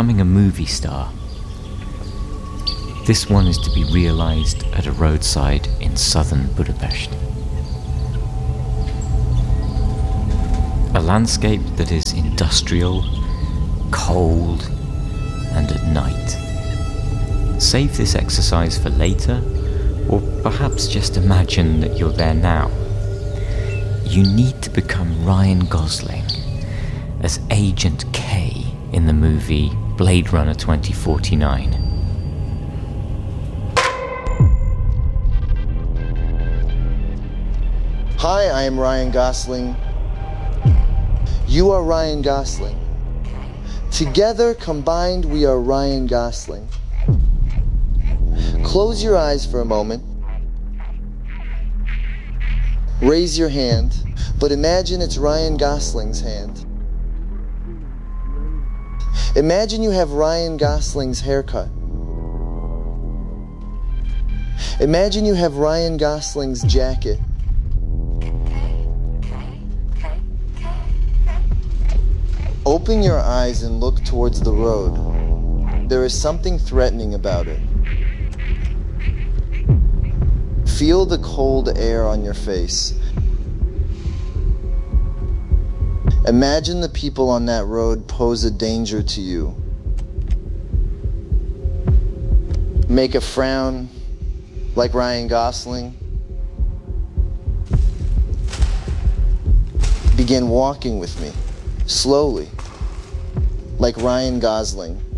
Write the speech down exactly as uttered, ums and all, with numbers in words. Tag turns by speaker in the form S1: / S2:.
S1: becoming a movie star. This one is to be realized at a roadside in southern Budapest. A landscape that is industrial, cold, and at night. Save this exercise for later, or perhaps just imagine that you're there now. You need to become Ryan Gosling as Agent K in the movie Blade Runner twenty forty-nine.
S2: Hi, I am Ryan Gosling. You are Ryan Gosling. Together, combined, we are Ryan Gosling. Close your eyes for a moment. Raise your hand, but imagine it's Ryan Gosling's hand. Imagine you have Ryan Gosling's haircut. Imagine you have Ryan Gosling's jacket. Open your eyes and look towards the road. There is something threatening about it. Feel the cold air on your face. Imagine the people on that road pose a danger to you. Make a frown like Ryan Gosling. Begin walking with me, slowly, like Ryan Gosling.